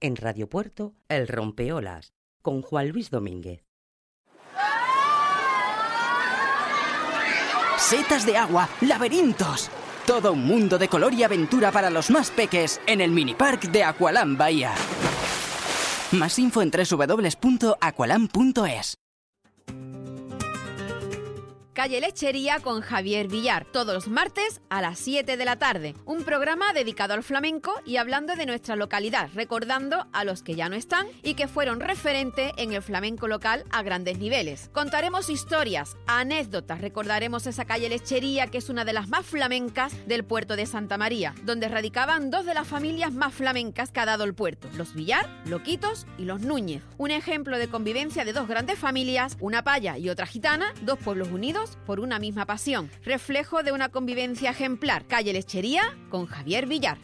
En Radio Puerto, El Rompeolas, con Juan Luis Domínguez. Setas de agua, laberintos. Todo un mundo de color y aventura para los más peques en el minipark de Aqualand Bahía. Más info en www.aqualand.es. Calle Lechería con Javier Villar, todos los martes a las 7 de la tarde. Un programa dedicado al flamenco y hablando de nuestra localidad, recordando a los que ya no están y que fueron referente en el flamenco local a grandes niveles. Contaremos historias, anécdotas, recordaremos esa calle Lechería que es una de las más flamencas del puerto de Santa María, donde radicaban dos de las familias más flamencas que ha dado el puerto, los Villar, Loquitos y los Núñez. Un ejemplo de convivencia de dos grandes familias, una paya y otra gitana, dos pueblos unidos por una misma pasión, reflejo de una convivencia ejemplar. Calle Lechería con Javier Villar.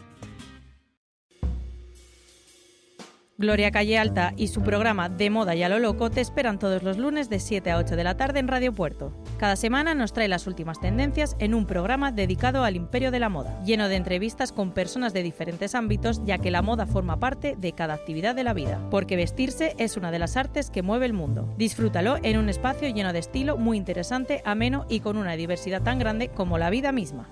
Gloria Calle Alta y su programa De Moda y a lo Loco te esperan todos los lunes de 7 a 8 de la tarde en Radio Puerto. Cada semana nos trae las últimas tendencias en un programa dedicado al imperio de la moda, lleno de entrevistas con personas de diferentes ámbitos, ya que la moda forma parte de cada actividad de la vida, porque vestirse es una de las artes que mueve el mundo. Disfrútalo en un espacio lleno de estilo, muy interesante, ameno y con una diversidad tan grande como la vida misma.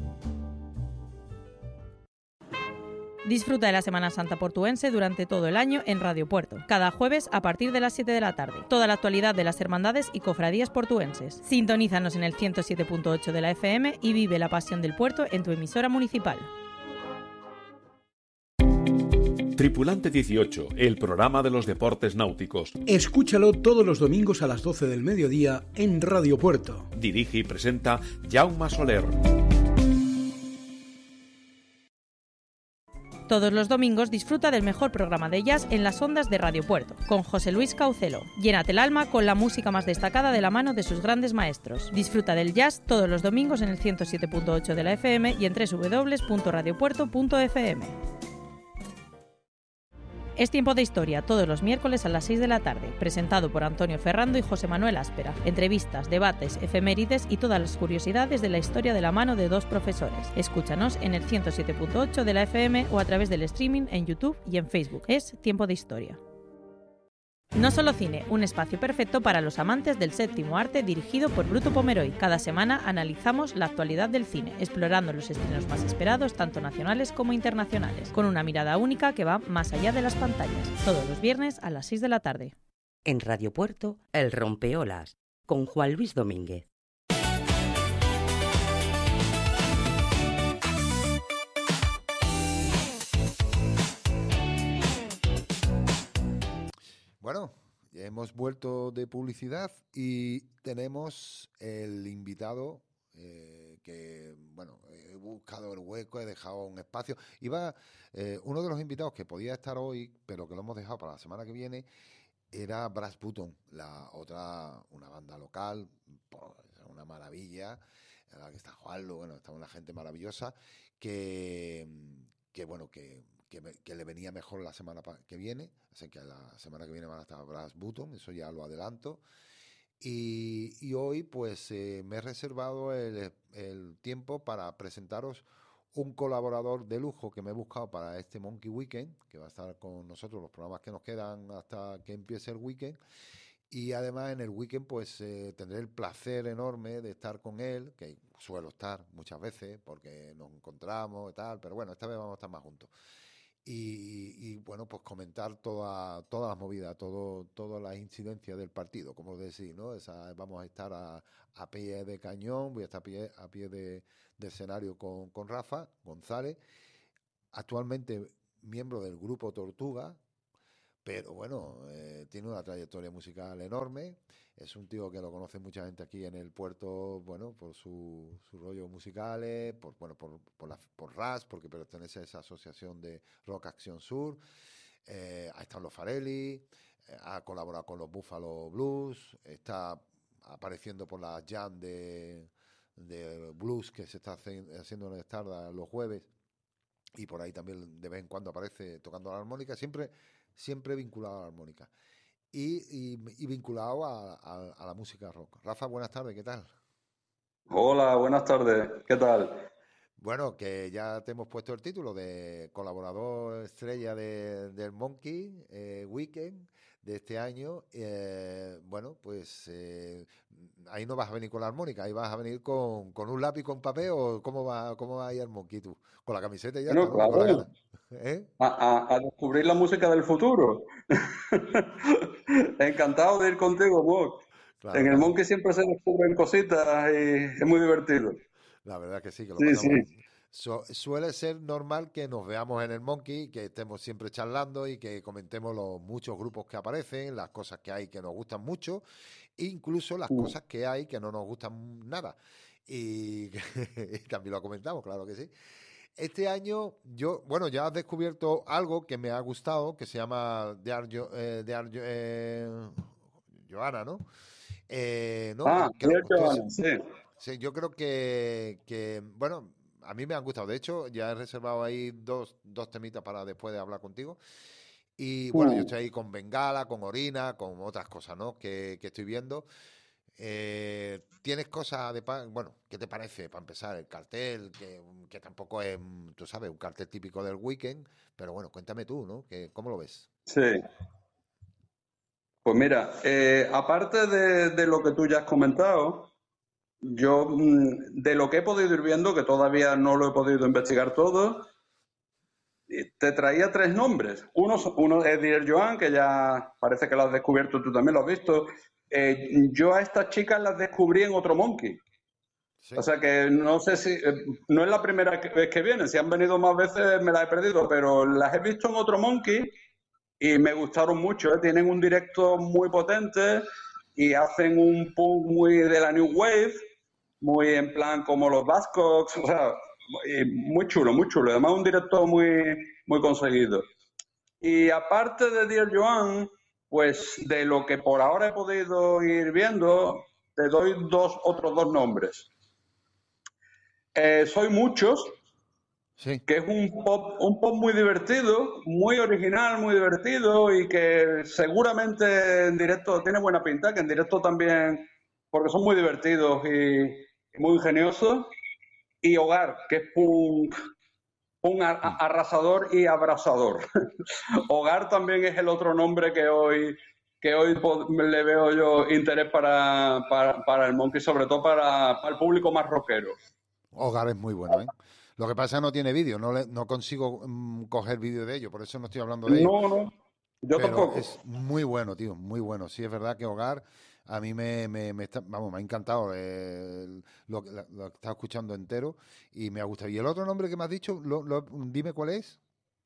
Disfruta de la Semana Santa portuense durante todo el año en Radio Puerto, cada jueves a partir de las 7 de la tarde. Toda la actualidad de las hermandades y cofradías portuenses. Sintonízanos en el 107.8 de la FM y vive la pasión del puerto en tu emisora municipal. Tripulante 18, el programa de los deportes náuticos. Escúchalo todos los domingos a las 12 del mediodía en Radio Puerto. Dirige y presenta Jaume Soler. Todos los domingos disfruta del mejor programa de jazz en las ondas de Radio Puerto, con José Luis Caucelo. Llénate el alma con la música más destacada de la mano de sus grandes maestros. Disfruta del jazz todos los domingos en el 107.8 de la FM y en www.radiopuerto.fm. Es Tiempo de Historia, todos los miércoles a las 6 de la tarde, presentado por Antonio Ferrando y José Manuel Áspera. Entrevistas, debates, efemérides y todas las curiosidades de la historia de la mano de dos profesores. Escúchanos en el 107.8 de la FM o a través del streaming en YouTube y en Facebook. Es Tiempo de Historia. No Solo Cine, un espacio perfecto para los amantes del séptimo arte dirigido por Bruto Pomeroy. Cada semana analizamos la actualidad del cine, explorando los estrenos más esperados, tanto nacionales como internacionales, con una mirada única que va más allá de las pantallas. Todos los viernes a las 6 de la tarde. En Radio Puerto, El Rompeolas, con Juan Luis Domínguez. Bueno, hemos vuelto de publicidad y tenemos el invitado que, bueno, he buscado el hueco, he dejado un espacio. Uno de los invitados que podía estar hoy, pero que lo hemos dejado para la semana que viene, era Brass Button, una banda local, una maravilla, en la que está Juanlo, bueno, está una gente maravillosa, que le venía mejor la semana que viene, así que la semana que viene van a estar Brass Button, eso ya lo adelanto. Y hoy pues me he reservado el tiempo para presentaros un colaborador de lujo que me he buscado para este Monkey Weekend, que va a estar con nosotros los programas que nos quedan hasta que empiece el weekend. Y además en el weekend pues tendré el placer enorme de estar con él, que suelo estar muchas veces porque nos encontramos y tal, pero bueno, esta vez vamos a estar más juntos. Y bueno, pues comentar todas las movidas, todas las incidencias del partido, como decís, ¿no? Vamos a estar a pie de cañón, voy a estar a pie de escenario con Rafa González, actualmente miembro del grupo Tortuga, pero bueno, tiene una trayectoria musical enorme. Es un tío que lo conoce mucha gente aquí en el puerto, bueno, por sus rollos musicales, por RAS, porque pertenece a esa asociación de Rock Acción Sur. Ha estado en los Farelli, ha colaborado con los Buffalo Blues, está apareciendo por la jam de blues que se está haciendo en Stardust los jueves, y por ahí también de vez en cuando aparece tocando la armónica, siempre vinculado a la armónica. Y vinculado a la música rock. Rafa, buenas tardes, ¿qué tal? Hola, buenas tardes, ¿qué tal? Bueno, que ya te hemos puesto el título de colaborador estrella del Monkey Weekend de este año. Bueno, pues ahí no vas a venir con la armónica, ahí vas a venir con un lápiz, con papel, o cómo va a ir el Monkey tú. Con la camiseta y ya está, Bueno, ¿no? Y con la claro, gana. ¿Eh? a descubrir la música del futuro. Encantado de ir contigo, Bob. Claro, En el claro. Monkey siempre se descubren cositas y es muy divertido. La verdad que sí, que lo Sí, sí, pasamos. Suele ser normal que nos veamos en el Monkey, que estemos siempre charlando y que comentemos los muchos grupos que aparecen, las cosas que hay que nos gustan mucho, e incluso las cosas que hay que no nos gustan nada. Y, y también lo comentamos, claro que sí. Este año bueno, ya has descubierto algo que me ha gustado, que se llama Johanna, ¿no? ¿No? Ah, Creo, Johanna, sí. sí, yo creo bueno, a mí me han gustado. De hecho, ya he reservado ahí dos temitas para después de hablar contigo. Y bueno, yo estoy ahí con Bengala, con Orina, con otras cosas, ¿no? Que estoy viendo. ¿Tienes cosas bueno, qué te parece, para empezar, el cartel? Que tampoco es, tú sabes, un cartel típico del weekend, pero bueno, cuéntame tú, ¿no? ¿Cómo lo ves? Sí. Pues mira, aparte de lo que tú ya has comentado, yo de lo que he podido ir viendo, que todavía no lo he podido investigar todo, te traía tres nombres. Uno es Dear Joan, que ya parece que lo has descubierto, tú también lo has visto. Yo a estas chicas las descubrí en otro Monkey. Sí. O sea que no sé si, no es la primera vez que vienen, si han venido más veces me las he perdido, pero las he visto en otro Monkey y me gustaron mucho, ¿eh? Tienen un directo muy potente y hacen un punk muy de la New Wave, muy en plan como los Buzzcocks, o sea, muy chulo, muy chulo. Además un directo muy conseguido. Y aparte de Dear Joan, pues de lo que por ahora he podido ir viendo, te doy otros dos nombres. Soy Muchos, Sí. que es un pop muy divertido, muy original, muy divertido y que seguramente en directo tiene buena pinta, que en directo también, porque son muy divertidos y muy ingeniosos. Y Hogar, que es punk arrasador y abrasador. Hogar también es el otro nombre que hoy le veo yo interés para el Monkey, sobre todo para el público más rockero. Hogar es muy bueno, ¿eh? Lo que pasa es que no tiene vídeo, no consigo coger vídeo de ello, por eso no estoy hablando de ello. No, yo Pero tampoco. es muy bueno, tío, muy bueno. Sí, es verdad que Hogar a mí me ha encantado lo que estaba escuchando entero y me ha gustado. ¿Y el otro nombre que me has dicho, dime cuál es?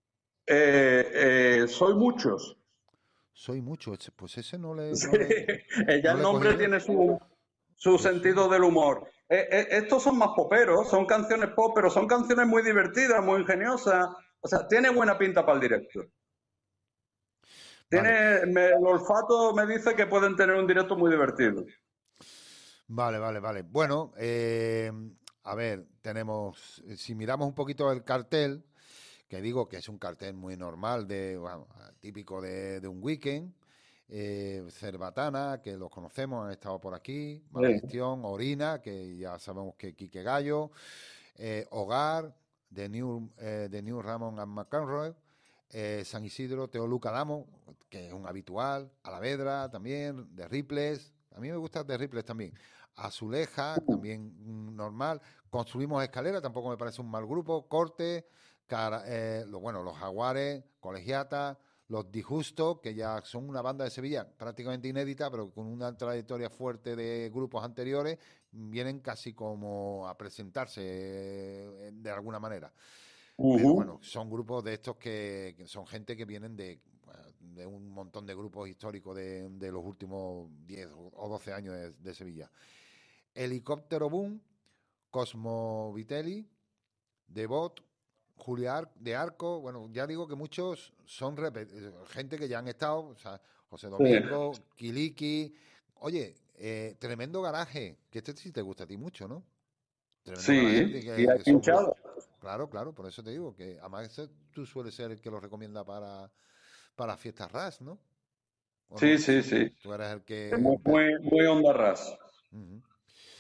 Soy Muchos. Soy mucho, pues ese no le, Sí, no le, ya no el le he nombre cogido. tiene su sentido del humor. Estos son más poperos, son canciones pop, pero son canciones muy divertidas, muy ingeniosas. O sea, tiene buena pinta para el directo. Vale, El olfato me dice que pueden tener un directo muy divertido. vale. Bueno, a ver, si miramos un poquito el cartel, que digo que es un cartel muy normal, bueno, típico de un weekend. Cerbatana, que los conocemos, han estado por aquí. Mala Sí. Gestión, Orina, que ya sabemos que Quique Gallo. Hogar, The New Ramon and McEnroe. San Isidro, Teoluca Damo, que es un habitual. Alavedra también, de Ripples. A mí me gusta de Ripples también. Azuleja, también normal. Construimos Escalera, tampoco me parece un mal grupo. Corte, los Jaguares, Colegiata, los Disjusto, que ya son una banda de Sevilla prácticamente inédita, pero con una trayectoria fuerte de grupos anteriores, vienen casi como a presentarse de alguna manera. Pero bueno, son grupos de estos que son gente que vienen de un montón de grupos históricos de los últimos 10 o 12 años de Sevilla. Helicóptero Boom, Cosmo Vitelli, Devot, Julia de Arco, bueno, ya digo que muchos son gente que ya han estado, o sea, José Domingo, sí. Kiliki. Oye, Tremendo Garaje, que este sí te gusta a ti mucho, ¿no? Tremendo sí, y hay pinchado. Claro, por eso te digo que además tú sueles ser el que lo recomienda para fiestas RAS, ¿no? Sí, no? Sí. Tú eres el que... Muy onda RAS. Uh-huh.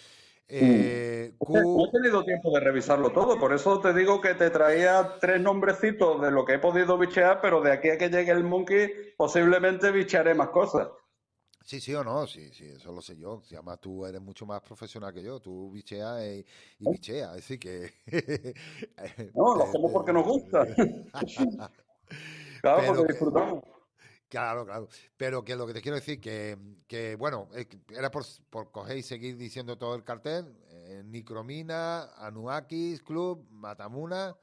No he tenido tiempo de revisarlo todo, por eso te digo que te traía 3 nombrecitos de lo que he podido bichear, pero de aquí a que llegue el Monkey posiblemente bichearé más cosas. Sí o no, sí, eso lo sé yo. Si además tú eres mucho más profesional que yo, tú bicheas y bicheas, así que... No, lo hacemos porque nos gusta. Claro, porque disfrutamos. Claro. Pero que lo que te quiero decir, que bueno, era por coger y seguir diciendo todo el cartel. Nicromina, Anuakis Club, Matamua,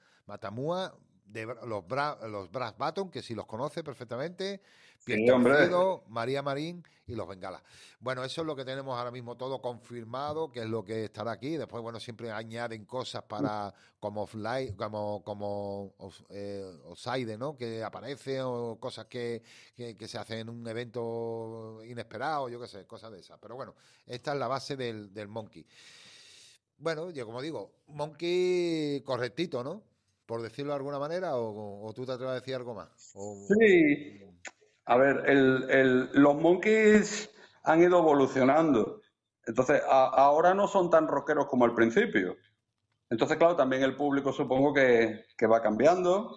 los Brass Baton, que si los conoce perfectamente, Sí, hombre. María Marín y los Bengalas. Bueno, eso es lo que tenemos ahora mismo todo confirmado, que es lo que estará aquí. Después, bueno, siempre añaden cosas para como offline, como offside, ¿no? Que aparece o cosas que se hacen en un evento inesperado, yo qué sé, cosas de esas. Pero bueno, esta es la base del Monkey. Bueno, yo como digo, Monkey correctito, ¿no? Por decirlo de alguna manera, o tú te atreves a decir algo más. Sí. A ver, los Monkeys han ido evolucionando. Entonces, ahora no son tan rockeros como al principio. Entonces, claro, también el público supongo que va cambiando.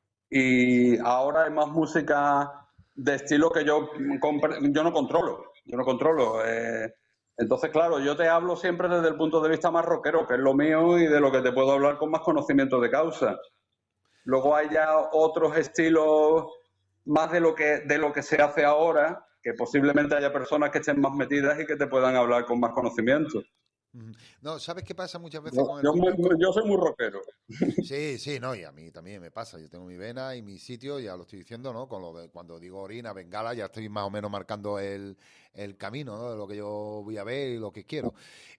Y ahora hay más música de estilo que yo no controlo. Yo no controlo. Entonces, claro, yo te hablo siempre desde el punto de vista más rockero, que es lo mío y de lo que te puedo hablar con más conocimiento de causa. Luego hay ya otros estilos más de lo que se hace ahora, que posiblemente haya personas que estén más metidas y que te puedan hablar con más conocimiento. No, ¿sabes qué pasa muchas veces con el Monkey? Yo soy muy rockero. Sí, no, y a mí también me pasa. Yo tengo mi vena y mi sitio, ya lo estoy diciendo, ¿no? Con lo de cuando digo orina, bengala, ya estoy más o menos marcando el camino, ¿no? De lo que yo voy a ver y lo que quiero.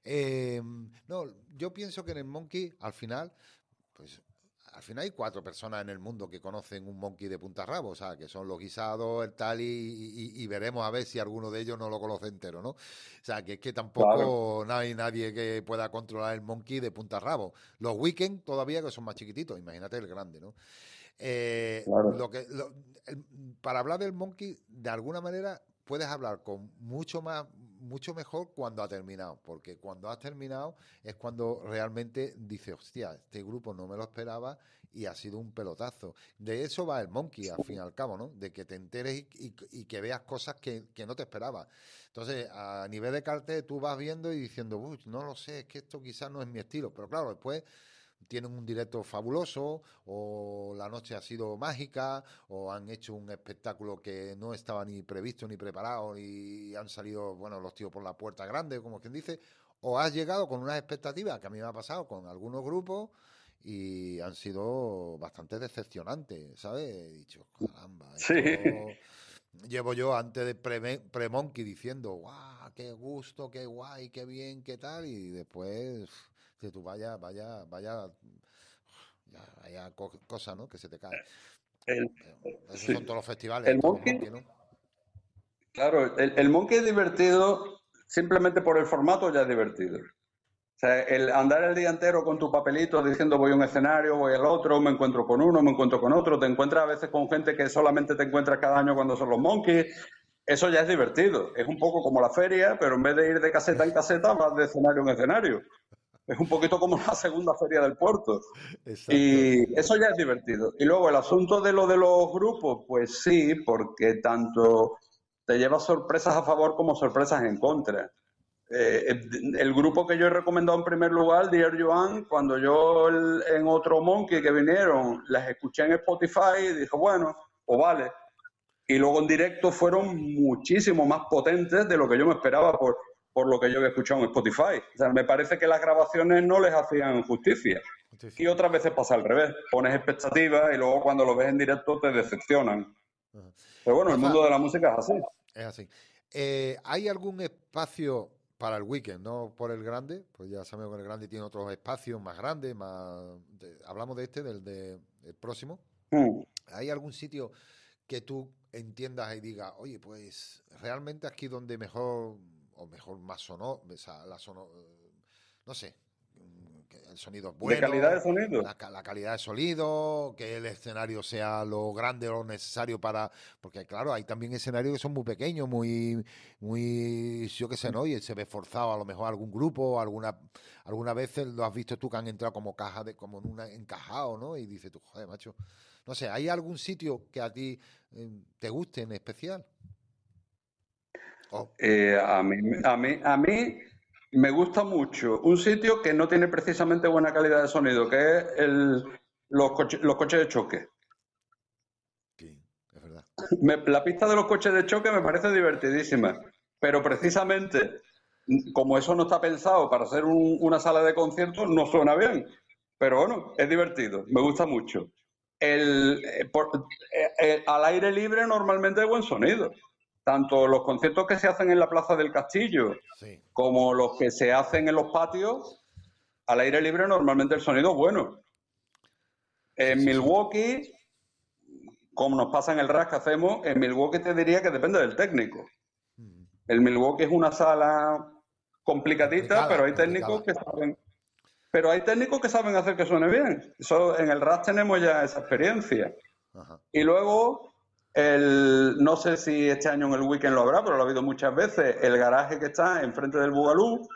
No, yo pienso que en el Monkey, al final hay 4 personas en el mundo que conocen un Monkey de punta a rabo, o sea, que son los guisados, el tal, y veremos a ver si alguno de ellos no lo conoce entero, ¿no? O sea, que es que tampoco no hay nadie que pueda controlar el Monkey de punta a rabo. Los Weekend todavía que son más chiquititos, imagínate el grande, ¿no? Claro. Para hablar del Monkey, de alguna manera puedes hablar con mucho mejor cuando ha terminado, porque cuando has terminado es cuando realmente dices, hostia, este grupo no me lo esperaba y ha sido un pelotazo. De eso va el Monkey, al fin y al cabo, ¿no? De que te enteres y que veas cosas que no te esperabas. Entonces, a nivel de cartel, tú vas viendo y diciendo, uy, no lo sé, es que esto quizás no es mi estilo, pero claro, después tienen un directo fabuloso, o la noche ha sido mágica, o han hecho un espectáculo que no estaba ni previsto ni preparado y han salido, bueno, los tíos por la puerta grande, como quien dice, o has llegado con unas expectativas, que a mí me ha pasado con algunos grupos, y han sido bastante decepcionantes, ¿sabes? He dicho, caramba, esto... Sí. Llevo yo antes de pre-Monkey diciendo, guau, qué gusto, qué guay, qué bien, qué tal, y después... Que tú vaya cosa, ¿no? Que se te cae. El, Esos sí. son todos los festivales, El todos los Monkey, Monkey, ¿no? claro, el Monkey es divertido simplemente por el formato, ya es divertido. O sea, el andar el día entero con tu papelito diciendo voy a un escenario, voy al otro, me encuentro con uno, me encuentro con otro, te encuentras a veces con gente que solamente te encuentras cada año cuando son los Monkeys, eso ya es divertido. Es un poco como la feria, pero en vez de ir de caseta en caseta, vas de escenario en escenario. Es un poquito como la segunda feria del puerto. Exacto, sí. Y eso ya es divertido. Y luego el asunto de lo de los grupos, pues sí, porque tanto te lleva sorpresas a favor como sorpresas en contra. El grupo que yo he recomendado en primer lugar, Dear Joan, cuando yo en otro Monkey que vinieron, las escuché en Spotify y dije, bueno, pues vale. Y luego en directo fueron muchísimo más potentes de lo que yo me esperaba por lo que yo había escuchado en Spotify. O sea, me parece que las grabaciones no les hacían justicia. Y otras veces pasa al revés. Pones expectativas y luego cuando lo ves en directo te decepcionan. Ajá. Pero bueno, el Rafa, mundo de la música es así. es así. ¿Hay algún espacio para el weekend, no por el grande? Pues ya sabemos que el grande tiene otros espacios más grandes, hablamos de el próximo. ¿Hay algún sitio que tú entiendas y digas, oye, pues realmente aquí donde mejor, o mejor más sonó, o sea, no sé, el sonido es bueno. ¿De calidad de sonido? La calidad de sonido, que el escenario sea lo grande o lo necesario para... Porque claro, hay también escenarios que son muy pequeños, muy yo qué sé, ¿no? Y se ve forzado a lo mejor algún grupo, alguna vez lo has visto tú que han entrado como como en un encajado, ¿no? Y dices tú, joder, macho. No sé, ¿hay algún sitio que a ti te guste en especial? A mí me gusta mucho un sitio que no tiene precisamente buena calidad de sonido, que es los coches de choque. Sí, es verdad. La pista de los coches de choque me parece divertidísima, pero precisamente como eso no está pensado para hacer una sala de conciertos, no suena bien. Pero bueno, es divertido, me gusta mucho. Al aire libre normalmente hay buen sonido. Tanto los conciertos que se hacen en la Plaza del Castillo como los que se hacen en los patios, al aire libre normalmente el sonido es bueno. En Milwaukee, como nos pasa en el RAS que hacemos, en Milwaukee te diría que depende del técnico. El Milwaukee es una sala complicadita, pero hay técnicos que saben... Pero hay técnicos que saben hacer que suene bien. Eso, en el RAS tenemos ya esa experiencia. Ajá. Y luego, no sé si este año en el Weekend lo habrá, pero lo ha habido muchas veces, el garaje que está enfrente del Bugalú,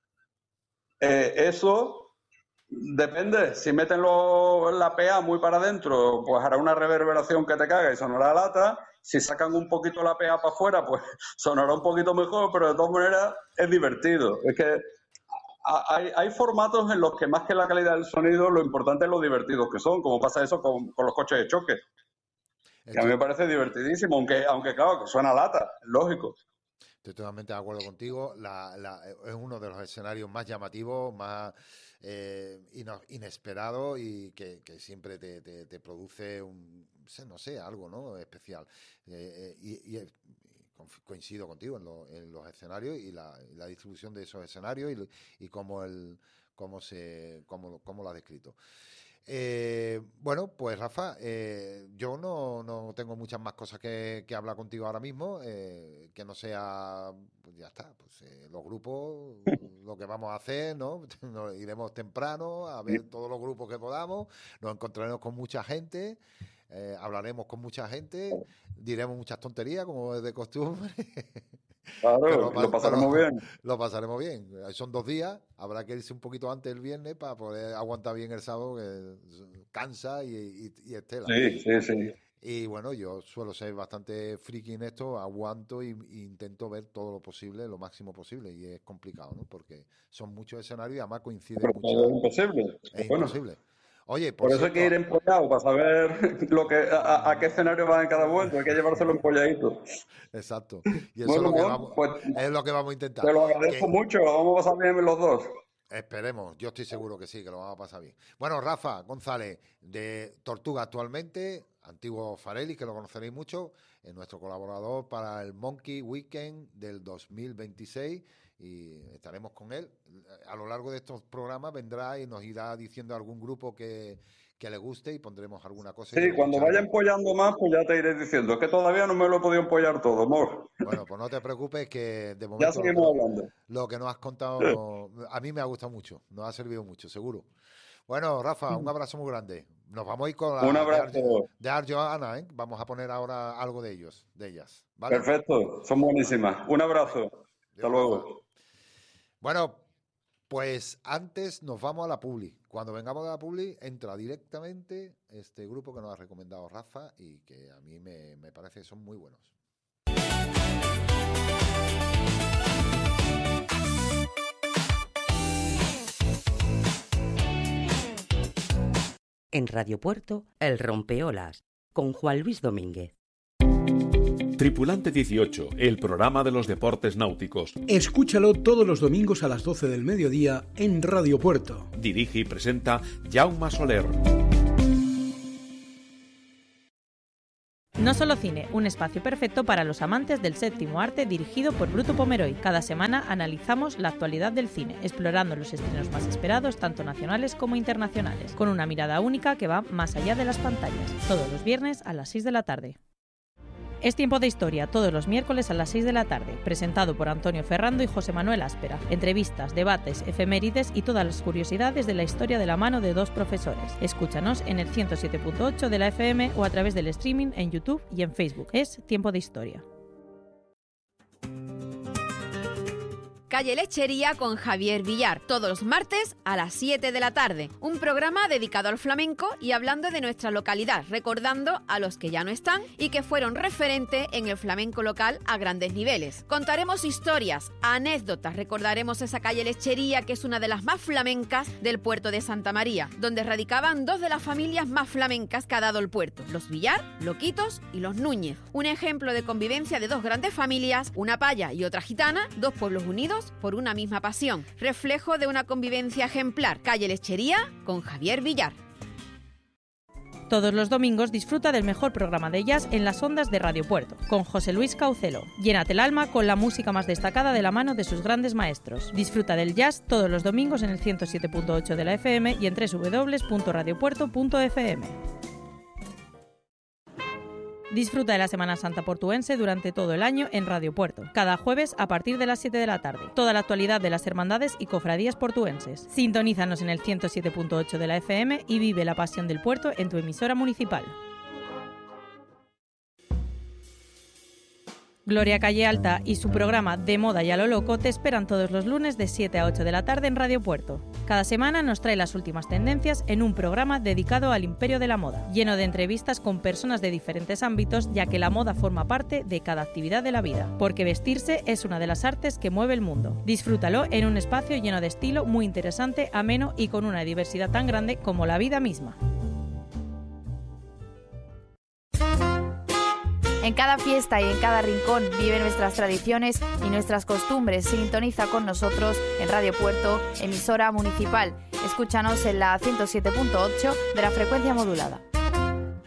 eso depende. Si meten la PA muy para adentro, pues hará una reverberación que te caga y sonará lata. Si sacan un poquito la PA para afuera, pues sonará un poquito mejor, pero de todas maneras es divertido. Es que hay formatos en los que más que la calidad del sonido, lo importante es lo divertidos que son, como pasa eso con los coches de choque. Que a mí me parece divertidísimo, aunque claro, que suena lata, es lógico. Estoy totalmente de acuerdo contigo. Es uno de los escenarios más llamativos, más inesperados y que siempre te produce no sé, algo, ¿no? Especial. Coincido contigo en los escenarios y la distribución de esos escenarios y cómo lo has descrito. Bueno, pues Rafa, yo no tengo muchas más cosas que hablar contigo ahora mismo, que no sea, pues ya está, pues los grupos, lo que vamos a hacer, ¿no? Nos iremos temprano a ver todos los grupos que podamos, nos encontraremos con mucha gente. Hablaremos con mucha gente, diremos muchas tonterías como es de costumbre. Claro, lo pasaremos bien. Lo pasaremos bien. Son 2 días, habrá que irse un poquito antes el viernes para poder aguantar bien el sábado, que cansa y estela. Sí. Y bueno, yo suelo ser bastante friki en esto, aguanto e intento ver todo lo posible, lo máximo posible, y es complicado, ¿no? Porque son muchos escenarios y además coinciden mucho. Es imposible. Es imposible. Oye, por eso hay que ir empollado para saber a qué escenario va en cada vuelta. Hay que llevárselo empolladito. Exacto. Y eso es lo que vamos a intentar. Te lo agradezco mucho. Vamos a pasar bien los dos. Esperemos. Yo estoy seguro que sí, que lo vamos a pasar bien. Bueno, Rafa González, de Tortuga actualmente, antiguo Farelli, que lo conoceréis mucho, es nuestro colaborador para el Monkey Weekend del 2026. Y estaremos con él. A lo largo de estos programas vendrá y nos irá diciendo algún grupo que le guste y pondremos alguna cosa. Sí, cuando vaya empollando más, pues ya te iré diciendo. Es que todavía no me lo he podido empollar todo, amor. Bueno, pues no te preocupes, que de momento ya seguimos hablando. Lo que nos has contado a mí me ha gustado mucho, nos ha servido mucho, seguro. Bueno, Rafa, un abrazo muy grande. Nos vamos a ir con un abrazo de Arjoana, ¿eh? Vamos a poner ahora algo de ellas. ¿Vale? Perfecto, son buenísimas. Un abrazo. Hasta luego. Bueno, pues antes nos vamos a la publi. Cuando vengamos de la publi, entra directamente este grupo que nos ha recomendado Rafa y que a mí me parece que son muy buenos. En Radio Puerto, El Rompeolas, con Juan Luis Domínguez. Tripulante 18, el programa de los deportes náuticos. Escúchalo todos los domingos a las 12 del mediodía en Radio Puerto. Dirige y presenta Jaume Soler. No Solo Cine, un espacio perfecto para los amantes del séptimo arte, dirigido por Bruto Pomeroy. Cada semana analizamos la actualidad del cine, explorando los estrenos más esperados, tanto nacionales como internacionales, con una mirada única que va más allá de las pantallas. Todos los viernes a las 6 de la tarde. Es Tiempo de Historia, todos los miércoles a las 6 de la tarde, presentado por Antonio Ferrando y José Manuel Áspera. Entrevistas, debates, efemérides y todas las curiosidades de la historia de la mano de dos profesores. Escúchanos en el 107.8 de la FM o a través del streaming en YouTube y en Facebook. Es Tiempo de Historia. Calle Lechería con Javier Villar, todos los martes a las 7 de la tarde. Un programa dedicado al flamenco y hablando de nuestra localidad, recordando a los que ya no están y que fueron referente en el flamenco local a grandes niveles. Contaremos historias, anécdotas, recordaremos esa calle Lechería que es una de las más flamencas del puerto de Santa María, donde radicaban dos de las familias más flamencas que ha dado el puerto, los Villar, Loquitos y los Núñez. Un ejemplo de convivencia de dos grandes familias, una paya y otra gitana, dos pueblos unidos por una misma pasión, reflejo de una convivencia ejemplar. Calle Lechería con Javier Villar. Todos los domingos disfruta del mejor programa de jazz en las ondas de Radio Puerto, con José Luis Caucelo. Llénate el alma con la música más destacada de la mano de sus grandes maestros. Disfruta del jazz todos los domingos en el 107.8 de la FM y en www.radiopuerto.fm. Disfruta de la Semana Santa portuense durante todo el año en Radio Puerto, cada jueves a partir de las 7 de la tarde. Toda la actualidad de las hermandades y cofradías portuenses. Sintonízanos en el 107.8 de la FM y vive la pasión del puerto en tu emisora municipal. Gloria Calle Alta y su programa De Moda y a lo Loco te esperan todos los lunes de 7 a 8 de la tarde en Radio Puerto. Cada semana nos trae las últimas tendencias en un programa dedicado al imperio de la moda, lleno de entrevistas con personas de diferentes ámbitos, ya que la moda forma parte de cada actividad de la vida, porque vestirse es una de las artes que mueve el mundo. Disfrútalo en un espacio lleno de estilo, muy interesante, ameno y con una diversidad tan grande como la vida misma. En cada fiesta y en cada rincón vive nuestras tradiciones y nuestras costumbres. Sintoniza con nosotros en Radio Puerto, emisora municipal. Escúchanos en la 107.8 de la frecuencia modulada.